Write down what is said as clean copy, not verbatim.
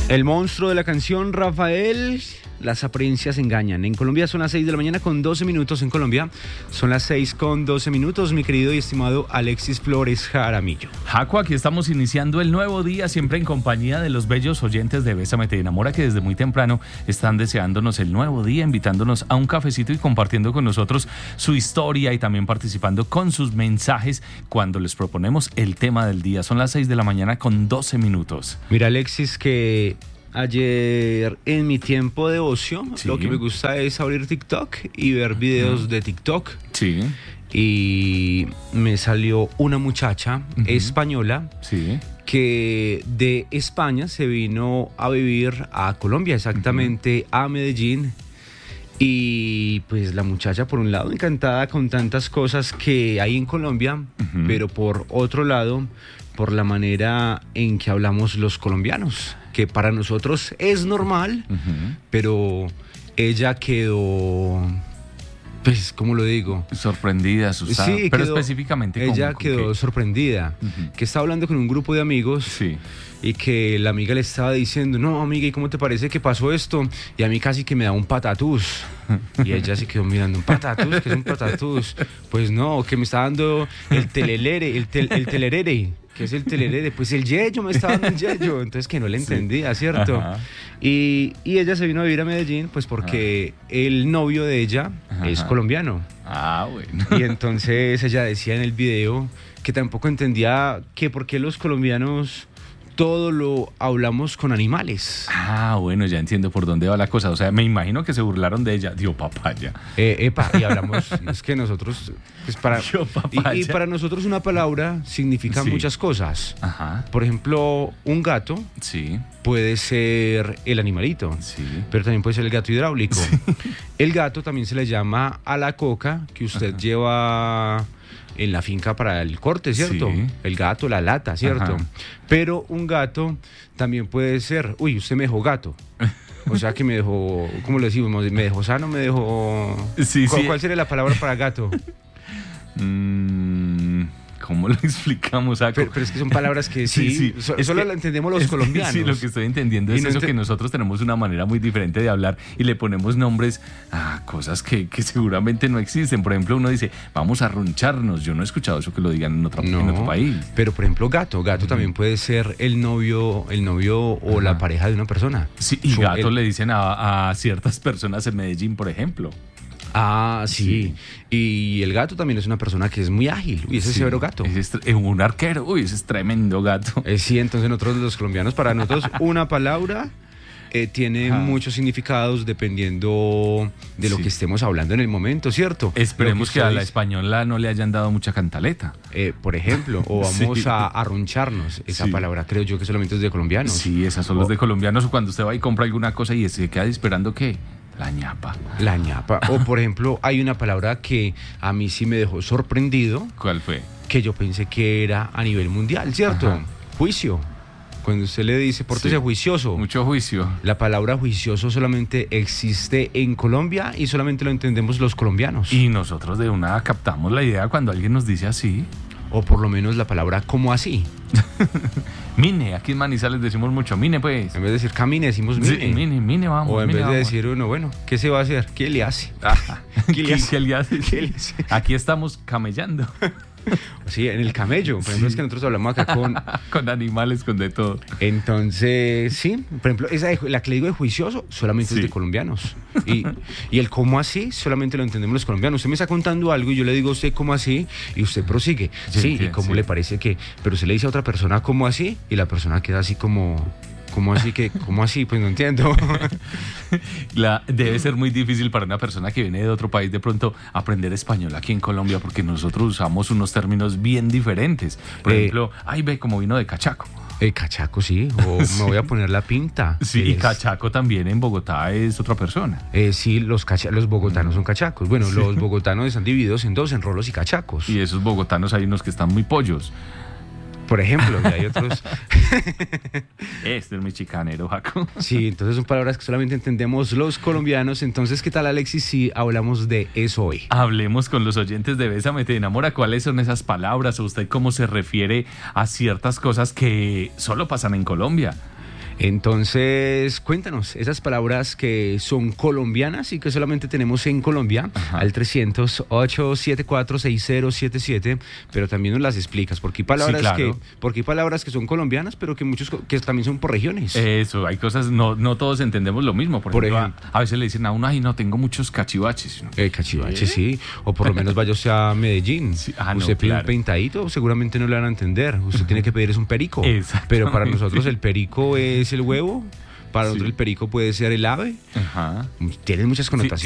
El monstruo de la canción, Rafael. Las apariencias engañan. En Colombia son las 6 de la mañana con 12 minutos. En Colombia son las 6 con 12 minutos. Mi querido y estimado Alexis Flores Jaramillo. Jaco, aquí estamos iniciando el nuevo día, siempre en compañía de los bellos oyentes de Bésame Te Enamora, que desde muy temprano están deseándonos el nuevo día, invitándonos a un cafecito y compartiendo con nosotros su historia y también participando con sus mensajes cuando les proponemos el tema del día. Son las 6 de la mañana con 12 minutos. Mira, Alexis, que ayer en mi tiempo de ocio, sí, lo que me gusta es abrir TikTok y ver videos de TikTok. Sí. Y me salió una muchacha española, sí, que de España se vino a vivir a Colombia, exactamente a Medellín. Y pues la muchacha, por un lado, encantada con tantas cosas que hay en Colombia, pero por otro lado, por la manera en que hablamos los colombianos, que para nosotros es normal, pero ella quedó, pues, ¿cómo lo digo? Sorprendida, asustada, sí, pero quedó, específicamente ella ¿con quedó qué? sorprendida, que estaba hablando con un grupo de amigos. Sí. Y que la amiga le estaba diciendo, no, amiga, ¿y cómo te parece que pasó esto? Y a mí casi que me da un patatús. Y ella se quedó mirando, ¿un patatús? ¿Qué es un patatús? Pues no, que me está dando el telerere, el telerere. ¿Qué es el telerere? Pues el yeyo, me estaba dando el yeyo. Entonces que no le entendía, ¿cierto? Y ella se vino a vivir a Medellín, pues porque el novio de ella es colombiano. Ah, bueno. Y entonces ella decía en el video que tampoco entendía que por qué los colombianos todo lo hablamos con animales. Ah, bueno, ya entiendo por dónde va la cosa. O sea, me imagino que se burlaron de ella. Dio papaya. Y hablamos, es que nosotros, pues para, Dio papaya. y para nosotros una palabra significa muchas cosas. Ajá. Por ejemplo, un gato Sí. puede ser el animalito, Sí. pero también puede ser el gato hidráulico. Sí. El gato también se le llama a la coca que usted lleva en la finca para el corte, ¿cierto? Sí. El gato, la lata, ¿cierto? Ajá. Pero un gato también puede ser, uy, usted me dejó gato. O sea que me dejó, ¿cómo lo decimos? ¿Me dejó sano? ¿Me dejó...? Sí, sí. ¿Cuál sería la palabra para gato? ¿Cómo lo explicamos, Jaco? Pero es que son palabras que sí. Solo lo entendemos los colombianos. Sí, lo que estoy entendiendo es eso, que nosotros tenemos una manera muy diferente de hablar y le ponemos nombres a cosas que seguramente no existen. Por ejemplo, uno dice, vamos a runcharnos. Yo no he escuchado eso que lo digan en otro país. Pero, por ejemplo, gato también puede ser el novio o la pareja de una persona. Sí, y gato le dicen a ciertas personas en Medellín, por ejemplo. Ah, sí. Y el gato también es una persona que es muy ágil. Uy, ese es severo gato. Es un arquero. Uy, ese es tremendo gato. Sí, entonces nosotros los colombianos, para nosotros una palabra tiene muchos significados dependiendo de lo que estemos hablando en el momento, ¿cierto? Esperemos que a la española no le hayan dado mucha cantaleta. Por ejemplo, o vamos a arruncharnos. Esa palabra creo yo que solamente es de colombianos. Sí, esas son las de colombianos. O cuando usted va y compra alguna cosa y se queda esperando ¿qué? La ñapa. La ñapa. O, por ejemplo, hay una palabra que a mí sí me dejó sorprendido. ¿Cuál fue? Que yo pensé que era a nivel mundial, ¿cierto? Ajá. Juicio. Cuando usted le dice, pórtese juicioso. Mucho juicio. La palabra juicioso solamente existe en Colombia y solamente lo entendemos los colombianos. Y nosotros de una captamos la idea cuando alguien nos dice así. O por lo menos la palabra ¿cómo así? Mine, aquí en Manizales decimos mucho, mine pues. En vez de decir camine, decimos mine. Sí, mine, vamos. O en mine, vez de vamos. decir uno, bueno, ¿qué se va a hacer? ¿Qué le hace? ¿Qué le hace? ¿Qué le hace? Aquí estamos camellando. Sí, en el camello. Por ejemplo, es que nosotros hablamos acá con animales, con de todo. Entonces, sí. Por ejemplo, la que le digo de juicioso solamente es de colombianos. Y el cómo así solamente lo entendemos los colombianos. Usted me está contando algo y yo le digo a usted cómo así y usted prosigue. Sí, y cómo le parece que... Pero usted le dice a otra persona cómo así y la persona queda así como... ¿Cómo así que? ¿Cómo así? Pues no entiendo. Debe ser muy difícil para una persona que viene de otro país de pronto aprender español aquí en Colombia, porque nosotros usamos unos términos bien diferentes. Por ejemplo, ay, ve como vino de cachaco. Cachaco, sí. O me voy a poner la pinta. Sí, y cachaco también en Bogotá es otra persona. Sí, los bogotanos son cachacos. Bueno, los bogotanos están divididos en dos, en rolos y cachacos. Y esos bogotanos hay unos que están muy pollos. Por ejemplo, y hay otros... Este es mi chicanero, Jaco. Sí, entonces son palabras que solamente entendemos los colombianos. Entonces, ¿qué tal, Alexis, si hablamos de eso hoy? Hablemos con los oyentes de Bésame Te Enamora. ¿Cuáles son esas palabras? ¿O usted cómo se refiere a ciertas cosas que solo pasan en Colombia? Entonces, cuéntanos esas palabras que son colombianas y que solamente tenemos en Colombia, al 300-874-6077, pero también nos las explicas, porque hay palabras, porque hay palabras que son colombianas, pero que muchos que también son por regiones. Eso, hay cosas, no todos entendemos lo mismo. Por ejemplo, a veces le dicen a uno, ay, no, tengo muchos cachivaches. Cachivaches, sí, o por lo menos vaya usted a Medellín. Sí. Usted pide un pintadito, seguramente no le van a entender. Usted tiene que pedir es un perico. Pero para nosotros el perico es el huevo, para nosotros el perico puede ser el ave. Tiene muchas connotaciones.